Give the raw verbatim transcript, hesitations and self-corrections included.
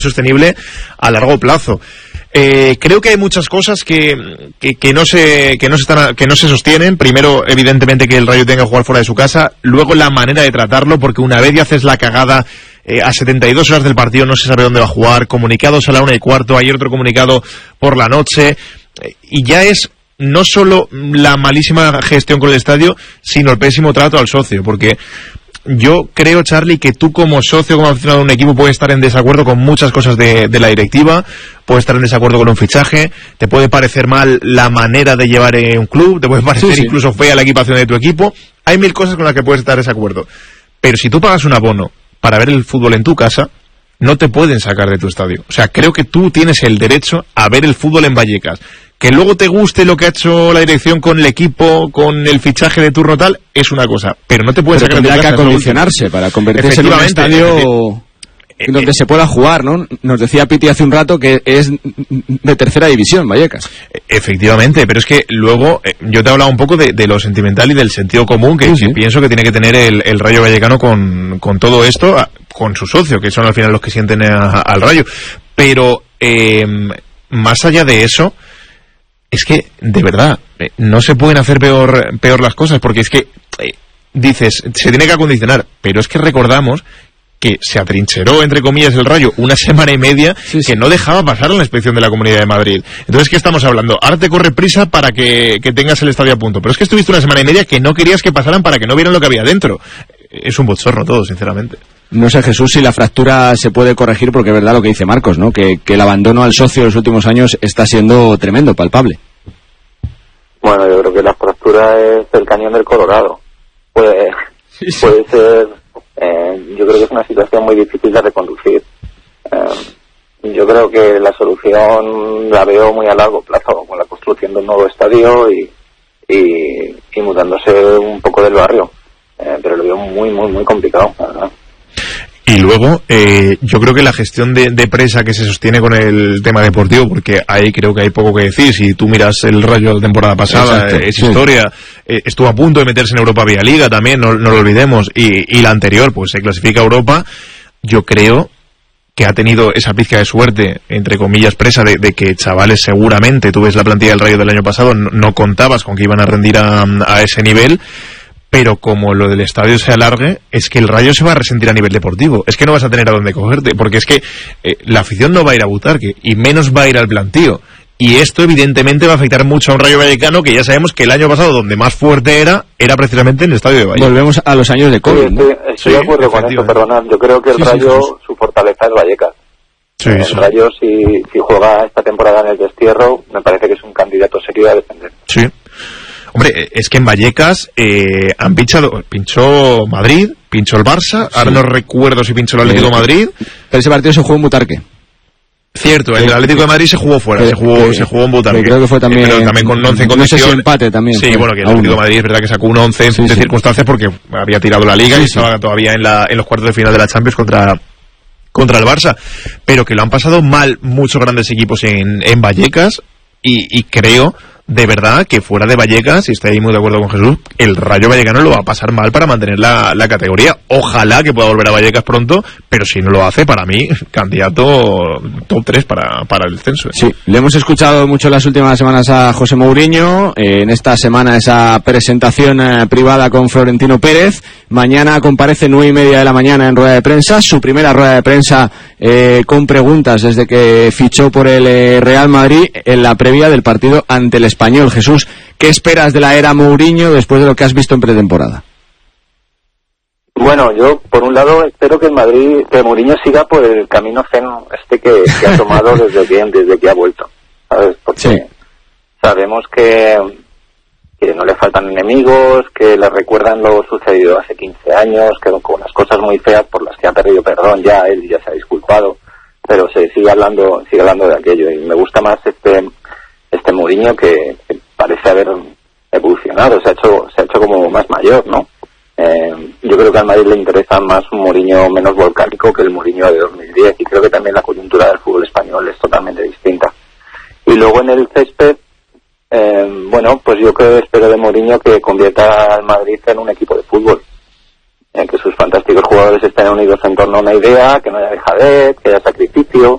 sostenible a largo plazo. Eh, creo que hay muchas cosas que, que, que no se que no se están que no se sostienen. Primero, evidentemente, que el Rayo tenga que jugar fuera de su casa. Luego, la manera de tratarlo, porque una vez ya haces la cagada, eh, a setenta y dos horas del partido no se sabe dónde va a jugar. Comunicados a la una y cuarto, ayer otro comunicado por la noche, eh, y ya es no solo la malísima gestión con el estadio, sino el pésimo trato al socio, porque yo creo, Charlie, que tú como socio, como aficionado de un equipo, puedes estar en desacuerdo con muchas cosas de, de la directiva, puedes estar en desacuerdo con un fichaje, te puede parecer mal la manera de llevar eh, un club, te puede parecer sí, sí. incluso fea la equipación de tu equipo. Hay mil cosas con las que puedes estar en desacuerdo. Pero si tú pagas un abono para ver el fútbol en tu casa, no te pueden sacar de tu estadio. O sea, creo que tú tienes el derecho a ver el fútbol en Vallecas. Que luego te guste lo que ha hecho la dirección con el equipo, con el fichaje de turno tal, es una cosa, pero no te puedes sacar de tu casa. Tendrá que acondicionarse para convertirse en un estadio en donde se pueda jugar, ¿no? Nos decía Piti hace un rato que es de tercera división, Vallecas. Efectivamente, pero es que luego eh, yo te he hablado un poco de, de lo sentimental y del sentido común que, sí, sí. que pienso que tiene que tener el, el Rayo Vallecano con, con todo esto, a, con su socio, que son al final los que sienten a, a, al Rayo. Pero eh, más allá de eso, es que, de verdad, eh, no se pueden hacer peor, peor las cosas, porque es que, eh, dices, se tiene que acondicionar, pero es que recordamos que se atrincheró, entre comillas, el Rayo una semana y media, sí, sí. que no dejaba pasar la inspección de la Comunidad de Madrid. Entonces, ¿qué estamos hablando? Ahora te corre prisa para que, que tengas el estadio a punto, pero es que estuviste una semana y media que no querías que pasaran para que no vieran lo que había dentro. Es un bochorno todo, sinceramente. No sé, Jesús, si la fractura se puede corregir, porque es verdad lo que dice Marcos, ¿no? Que, que el abandono al socio en los últimos años está siendo tremendo, palpable. Bueno, yo creo que la fractura es el cañón del Colorado. Puede, sí, sí. puede ser, eh, yo creo que es una situación muy difícil de reconducir. Eh, yo creo que la solución la veo muy a largo plazo, con la construcción de un nuevo estadio y, y, y mudándose un poco del barrio. Eh, pero lo veo muy, muy, muy complicado, la verdad. Y luego, eh, yo creo que la gestión de, de presa que se sostiene con el tema deportivo, porque ahí creo que hay poco que decir. Si tú miras el Rayo la temporada pasada, eh, es sí. historia. Eh, estuvo a punto de meterse en Europa vía Liga también, no, no lo olvidemos. Y, y la anterior, pues se clasifica a Europa. Yo creo que ha tenido esa pizca de suerte, entre comillas, presa, de, de que chavales seguramente, tú ves la plantilla del Rayo del año pasado, no, no contabas con que iban a rendir a, a ese nivel. Pero como lo del estadio se alargue, es que el Rayo se va a resentir a nivel deportivo. Es que no vas a tener a dónde cogerte, porque es que eh, la afición no va a ir a Butarque, y menos va a ir al plantío. Y esto evidentemente va a afectar mucho a un Rayo Vallecano, que ya sabemos que el año pasado donde más fuerte era, era precisamente en el estadio de Vallecas. Volvemos a los años de COVID, sí, ¿no? Estoy, estoy sí, de acuerdo con esto, perdonad. Yo creo que el sí, Rayo, sí, su fortaleza es Vallecas. Sí, el sí. Rayo, si, si juega esta temporada en el destierro, me parece que es un candidato serio a defender. Sí. Hombre, es que en Vallecas eh, han pinchado, pinchó Madrid, pinchó el Barça, sí. ahora no recuerdo si pinchó el Atlético de Madrid. Pero ese partido se jugó en Butarque. Cierto, el Atlético de Madrid se jugó fuera, que, se jugó que, se jugó en Butarque. Creo que fue también, pero también con once en condición. No sé si empate también. Sí, bueno, que el Atlético de Madrid es verdad que sacó un once en sí, sí. circunstancias porque había tirado la Liga sí, y estaba sí. todavía en, la, en los cuartos de final de la Champions contra... contra el Barça, pero que lo han pasado mal muchos grandes equipos en, en Vallecas y, y creo de verdad que fuera de Vallecas, y estoy muy de acuerdo con Jesús, el Rayo Vallecano lo va a pasar mal para mantener la, la categoría. Ojalá que pueda volver a Vallecas pronto, pero si no lo hace, para mí, candidato top tres para, para el descenso. ¿eh? Sí, le hemos escuchado mucho las últimas semanas a José Mourinho, eh, en esta semana esa presentación eh, privada con Florentino Pérez. Mañana comparece nueve y media de la mañana en rueda de prensa, su primera rueda de prensa eh, con preguntas desde que fichó por el eh, Real Madrid en la previa del partido ante el Español. Jesús, ¿qué esperas de la era Mourinho después de lo que has visto en pretemporada? Bueno, yo por un lado espero que el Madrid, que Mourinho siga por el camino zen este que, que ha tomado desde que desde que ha vuelto, ¿sabes? Porque sí. sabemos que que no le faltan enemigos, que le recuerdan lo sucedido hace quince años, que con unas cosas muy feas por las que ha pedido perdón ya, él ya se ha disculpado, pero se sigue hablando, sigue hablando de aquello, y me gusta más este este Mourinho que, que parece haber evolucionado, se ha hecho, se ha hecho como más mayor, ¿no? Eh, yo creo que al Madrid le interesa más un Mourinho menos volcánico que el Mourinho de dos mil diez, y creo que también la coyuntura del fútbol español es totalmente distinta. Y luego en el césped, Eh, bueno, pues yo creo que espero de Mourinho que convierta al Madrid en un equipo de fútbol, eh, que sus fantásticos jugadores estén unidos en torno a una idea, que no haya dejadez, que haya sacrificio,